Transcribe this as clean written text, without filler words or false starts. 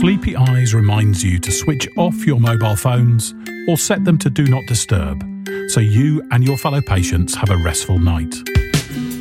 Sleepy Eyes reminds you to switch off your mobile phones or set them to Do Not Disturb so you and your fellow patients have a restful night.